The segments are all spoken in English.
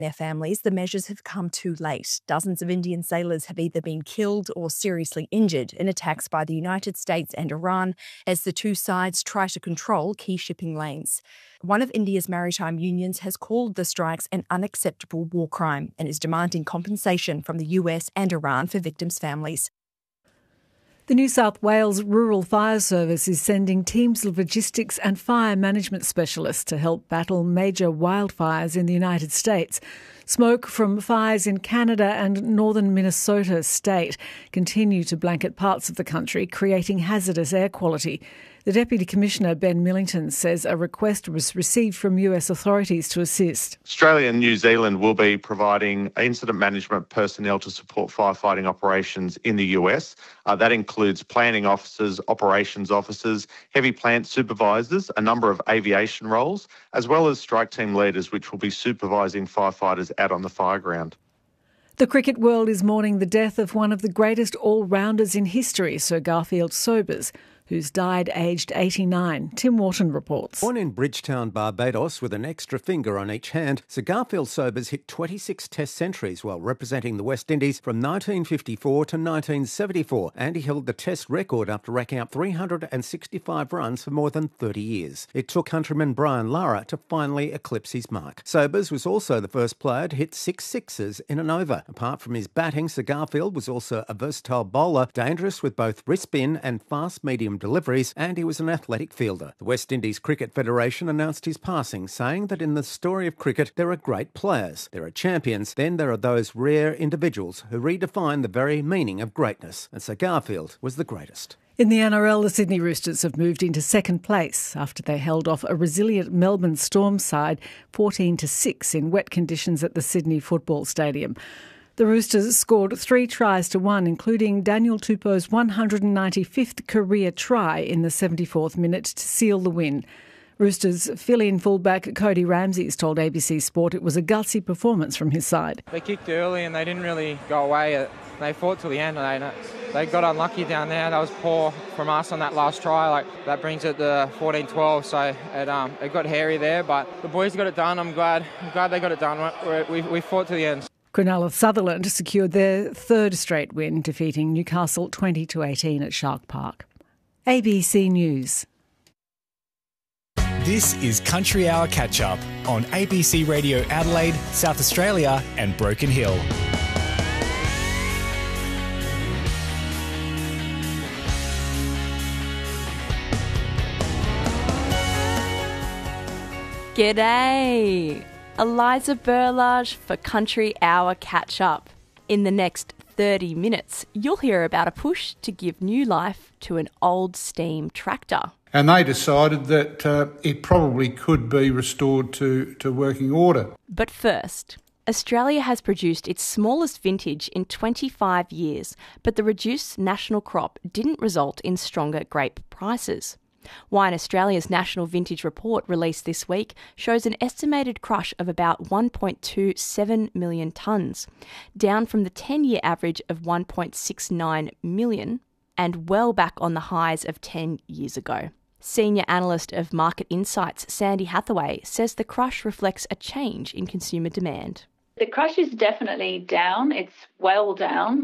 Their families, the measures have come too late. Dozens of Indian sailors have either been killed or seriously injured in attacks by the United States and Iran as the two sides try to control key shipping lanes. One of India's maritime unions has called the strikes an unacceptable war crime and is demanding compensation from the US and Iran for victims' families. The New South Wales Rural Fire Service is sending teams of logistics and fire management specialists to help battle major wildfires in the United States. Smoke from fires in Canada and northern Minnesota state continue to blanket parts of the country, creating hazardous air quality. The Deputy Commissioner, Ben Millington, says a request was received from US authorities to assist. Australia and New Zealand will be providing incident management personnel to support firefighting operations in the US. That includes planning officers, operations officers, heavy plant supervisors, a number of aviation roles, as well as strike team leaders, which will be supervising firefighters out on the fire ground. The cricket world is mourning the death of one of the greatest all-rounders in history, Sir Garfield Sobers, who's died aged 89. Tim Wharton reports. Born in Bridgetown, Barbados, with an extra finger on each hand, Sir Garfield Sobers hit 26 Test centuries while representing the West Indies from 1954 to 1974, and he held the Test record after racking up 365 runs for more than 30 years. It took countryman Brian Lara to finally eclipse his mark. Sobers was also the first player to hit 6 sixes in an over. Apart from his batting, Sir Garfield was also a versatile bowler, dangerous with both wrist spin and fast-medium deliveries, and he was an athletic fielder. The West Indies Cricket Federation announced his passing, saying that in the story of cricket there are great players, there are champions, then there are those rare individuals who redefine the very meaning of greatness, and Sir Garfield was the greatest. In the NRL, the Sydney Roosters have moved into second place after they held off a resilient Melbourne Storm side 14-6 in wet conditions at the Sydney Football Stadium. The Roosters scored 3 tries to 1, including Daniel Tupou's 195th career try in the 74th minute to seal the win. Roosters fill-in fullback Cody Ramsey told ABC Sport it was a gutsy performance from his side. They kicked early and they didn't really go away. They fought till the end. They got unlucky down there. That was poor from us on that last try. That brings it to 14-12. So it got hairy there, but the boys got it done. I'm glad they got it done. We fought to the end. Cronulla Sutherland secured their third straight win, defeating Newcastle 20-18 at Shark Park. ABC News. This is Country Hour Catch-Up on ABC Radio Adelaide, South Australia and Broken Hill. G'day! Eliza Berlage for Country Hour Catch-Up. In the next 30 minutes, you'll hear about a push to give new life to an old steam tractor. And they decided that it probably could be restored to working order. But first, Australia has produced its smallest vintage in 25 years, but the reduced national crop didn't result in stronger grape prices. Wine Australia's National Vintage Report released this week shows an estimated crush of about 1.27 million tonnes, down from the 10-year average of 1.69 million and well back on the highs of 10 years ago. Senior analyst of Market Insights, Sandy Hathaway, says the crush reflects a change in consumer demand. The crush is definitely down. It's well down,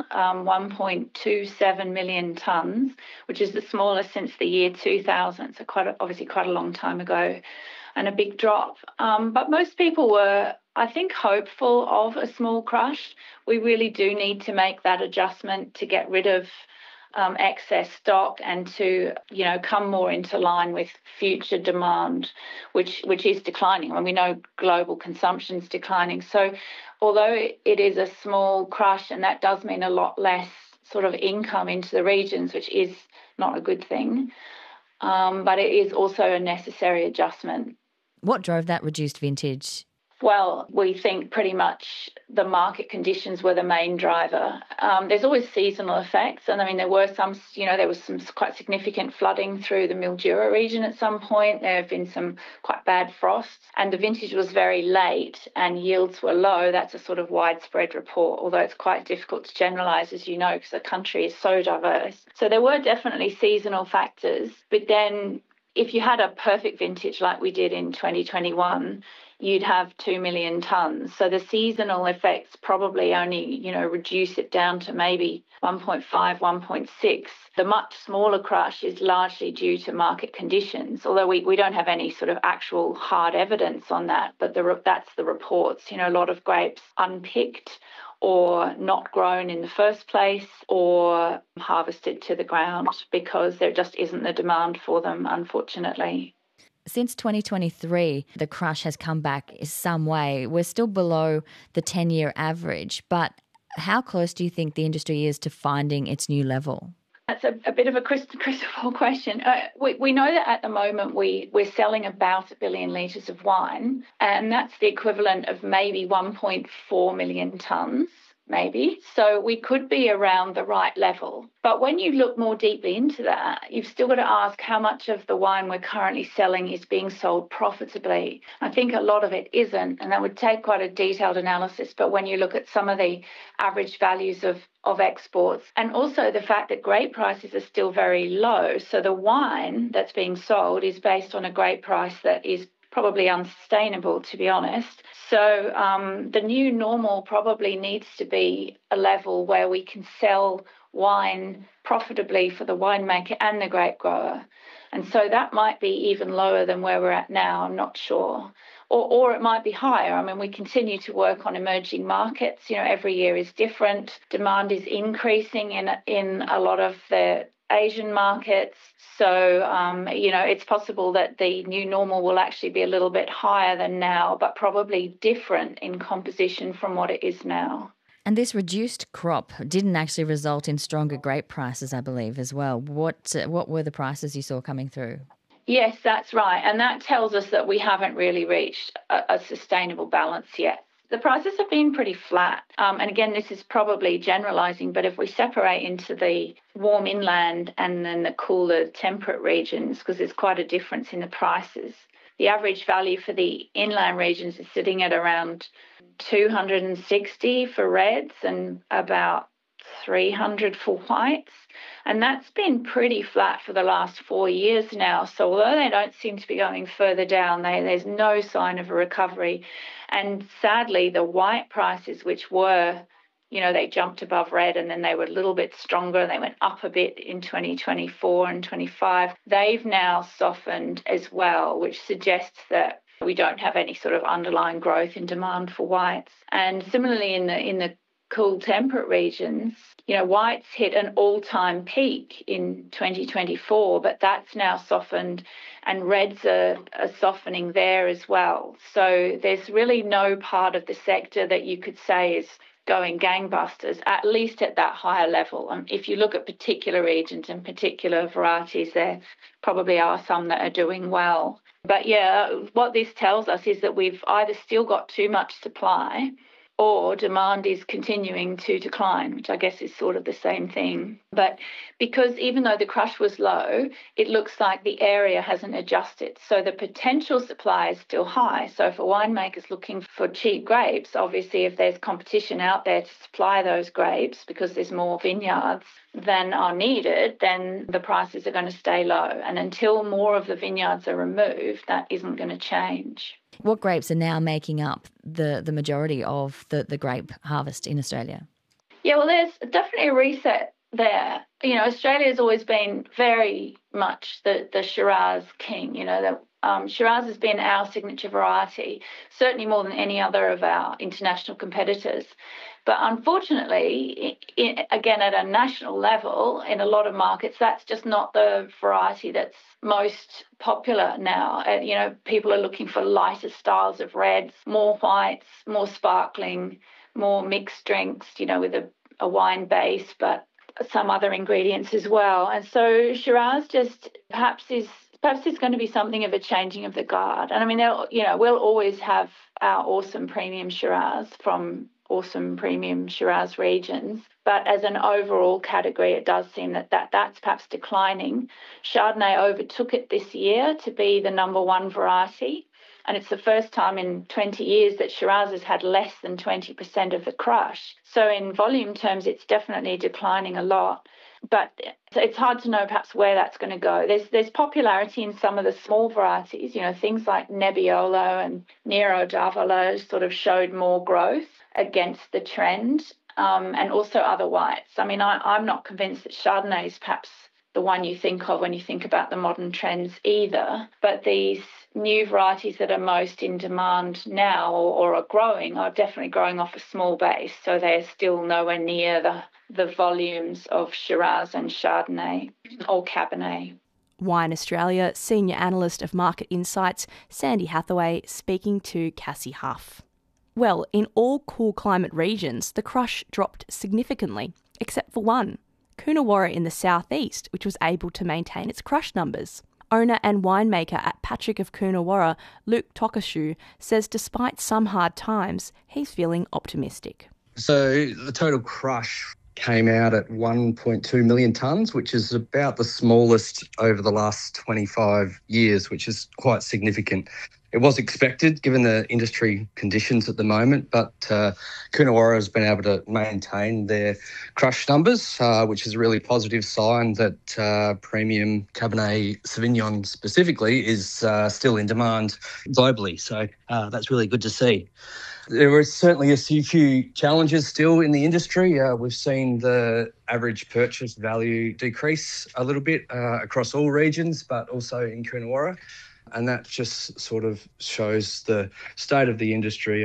1.27 million tonnes, which is the smallest since the year 2000. So obviously quite a long time ago, and a big drop. But most people were, I think, hopeful of a small crush. We really do need to make that adjustment to get rid of excess stock and to, come more into line with future demand, which is declining. And we know global consumption is declining. So although it is a small crush, and that does mean a lot less sort of income into the regions, which is not a good thing, but it is also a necessary adjustment. What drove that reduced vintage? Well, we think pretty much the market conditions were the main driver. There's always seasonal effects, and there were some, there was some quite significant flooding through the Mildura region at some point. There have been some quite bad frosts, and the vintage was very late and yields were low. That's a sort of widespread report, although it's quite difficult to generalise, as you know, because the country is so diverse. So there were definitely seasonal factors, but then if you had a perfect vintage like we did in 2021, you'd have 2 million tonnes. So the seasonal effects probably only, reduce it down to maybe 1.5, 1.6. The much smaller crush is largely due to market conditions, although we don't have any sort of actual hard evidence on that, but that's the reports. A lot of grapes unpicked or not grown in the first place or harvested to the ground because there just isn't the demand for them, unfortunately. Since 2023, the crush has come back some way. We're still below the 10-year average, but how close do you think the industry is to finding its new level? That's a bit of a crystal ball question. We know that at the moment we're selling about 1 billion litres of wine, and that's the equivalent of maybe 1.4 million tonnes. Maybe. So we could be around the right level. But when you look more deeply into that, you've still got to ask how much of the wine we're currently selling is being sold profitably. I think a lot of it isn't, and that would take quite a detailed analysis. But when you look at some of the average values of exports, and also the fact that grape prices are still very low, so the wine that's being sold is based on a grape price that is probably unsustainable, to be honest. So the new normal probably needs to be a level where we can sell wine profitably for the winemaker and the grape grower. And so that might be even lower than where we're at now, I'm not sure. Or it might be higher. I mean, we continue to work on emerging markets. Every year is different. Demand is increasing in a lot of the Asian markets. So, it's possible that the new normal will actually be a little bit higher than now, but probably different in composition from what it is now. And this reduced crop didn't actually result in stronger grape prices, I believe, as well. What were the prices you saw coming through? Yes, that's right. And that tells us that we haven't really reached a sustainable balance yet. The prices have been pretty flat. And again, this is probably generalising, but if we separate into the warm inland and then the cooler temperate regions, because there's quite a difference in the prices, the average value for the inland regions is sitting at around 260 for reds and about 300 for whites. And that's been pretty flat for the last 4 years now. So although they don't seem to be going further down, there's no sign of a recovery. And sadly, the white prices, which were, they jumped above red and then they were a little bit stronger and they went up a bit in 2024 and 25, they've now softened as well, which suggests that we don't have any sort of underlying growth in demand for whites. And similarly in the cool temperate regions, whites hit an all-time peak in 2024, but that's now softened and reds are softening there as well. So there's really no part of the sector that you could say is going gangbusters, at least at that higher level. If you look at particular regions and particular varieties, there probably are some that are doing well. But what this tells us is that we've either still got too much supply or demand is continuing to decline, which I guess is sort of the same thing. But because even though the crush was low, it looks like the area hasn't adjusted. So the potential supply is still high. So for winemakers looking for cheap grapes, obviously if there's competition out there to supply those grapes because there's more vineyards than are needed, then the prices are going to stay low. And until more of the vineyards are removed, that isn't going to change. What grapes are now making up the majority of the grape harvest in Australia? Yeah, well, there's definitely a reset there. Australia has always been very much the Shiraz king. Shiraz has been our signature variety, certainly more than any other of our international competitors. But unfortunately, again, at a national level, in a lot of markets, that's just not the variety that's most popular now. People are looking for lighter styles of reds, more whites, more sparkling, more mixed drinks, with a wine base, but some other ingredients as well. And so Shiraz just perhaps is going to be something of a changing of the guard. And I mean, we'll always have our awesome premium Shiraz from awesome premium Shiraz regions. But as an overall category, it does seem that's perhaps declining. Chardonnay overtook it this year to be the number one variety. And it's the first time in 20 years that Shiraz has had less than 20% of the crush. So in volume terms, it's definitely declining a lot. But it's hard to know perhaps where that's going to go. There's popularity in some of the small varieties, things like Nebbiolo and Nero d'Avolo sort of showed more growth against the trend, and also other whites. I mean, I'm not convinced that Chardonnay is perhaps the one you think of when you think about the modern trends either, but these new varieties that are most in demand now or are growing are definitely growing off a small base, so they're still nowhere near the volumes of Shiraz and Chardonnay or Cabernet. Wine Australia Senior Analyst of Market Insights, Sandy Hathaway, speaking to Cassie Huff. Well, in all cool climate regions, the crush dropped significantly, except for one, Coonawarra in the southeast, which was able to maintain its crush numbers. Owner and winemaker at Patrick of Coonawarra, Luke Tokashu, says despite some hard times, he's feeling optimistic. So the total crush came out at 1.2 million tonnes, which is about the smallest over the last 25 years, which is quite significant. It was expected given the industry conditions at the moment, but Coonawarra has been able to maintain their crush numbers, which is a really positive sign that premium Cabernet Sauvignon specifically is still in demand globally. So that's really good to see. There were certainly a few challenges still in the industry. We've seen the average purchase value decrease a little bit across all regions, but also in Coonawarra. And that just sort of shows the state of the industry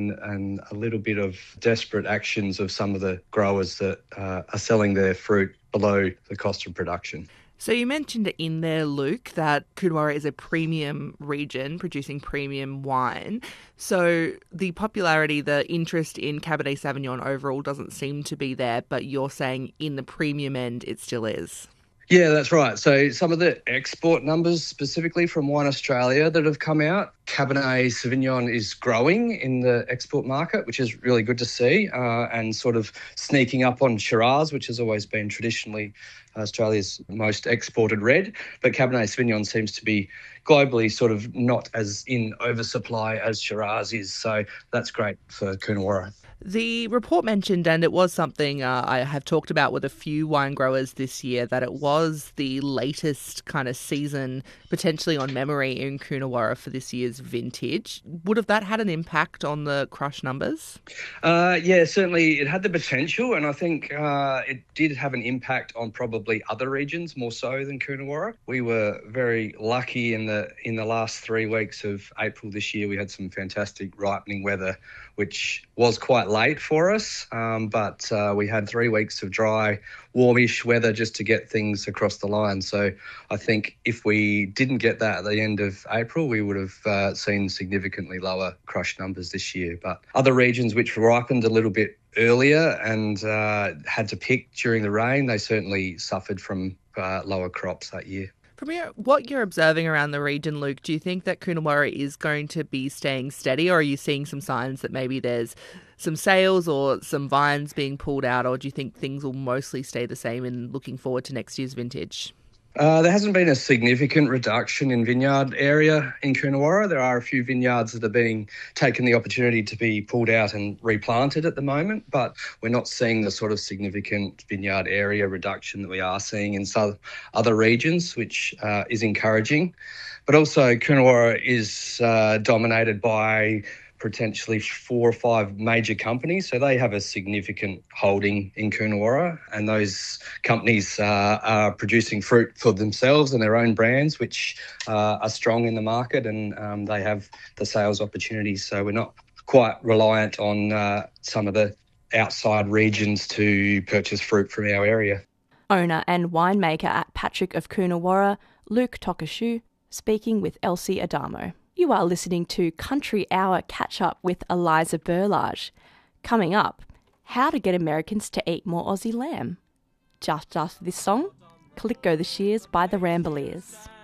and a little bit of desperate actions of some of the growers that are selling their fruit below the cost of production. So you mentioned in there, Luke, that Coonawarra is a premium region producing premium wine. So the popularity, the interest in Cabernet Sauvignon overall doesn't seem to be there, but you're saying in the premium end it still is. Yeah, that's right. So some of the export numbers specifically from Wine Australia that have come out, Cabernet Sauvignon is growing in the export market, which is really good to see, and sort of sneaking up on Shiraz, which has always been traditionally Australia's most exported red. But Cabernet Sauvignon seems to be globally sort of not as in oversupply as Shiraz is. So that's great for Coonawarra. The report mentioned, and it was something I have talked about with a few wine growers this year, that it was the latest kind of season potentially on memory in Coonawarra for this year's vintage. Would have that had an impact on the crush numbers? Yeah, certainly it had the potential, and I think it did have an impact on probably other regions more so than Coonawarra. We were very lucky in the last 3 weeks of April this year. We had some fantastic ripening weather, which was quite late for us, but we had 3 weeks of dry, warmish weather just to get things across the line. So I think if we didn't get that at the end of April, we would have seen significantly lower crush numbers this year. But other regions which ripened a little bit earlier and had to pick during the rain, they certainly suffered from lower crops that year. From what you're observing around the region, Luke, do you think that Coonawarra is going to be staying steady, or are you seeing some signs that maybe there's some sales or some vines being pulled out, or do you think things will mostly stay the same in looking forward to next year's vintage? There hasn't been a significant reduction in vineyard area in Coonawarra. There are a few vineyards that are being taken the opportunity to be pulled out and replanted at the moment, but we're not seeing the sort of significant vineyard area reduction that we are seeing in some other regions, which is encouraging. But also Coonawarra is dominated by potentially 4 or 5 major companies. So they have a significant holding in Coonawarra, and those companies are producing fruit for themselves and their own brands, which are strong in the market, and they have the sales opportunities. So we're not quite reliant on some of the outside regions to purchase fruit from our area. Owner and winemaker at Patrick of Coonawarra, Luke Tokashu, speaking with Elsie Adamo. You are listening to Country Hour Catch-Up with Eliza Burlage. Coming up, how to get Americans to eat more Aussie lamb. Just after this song, Click Go the Shears by the Rambaliers.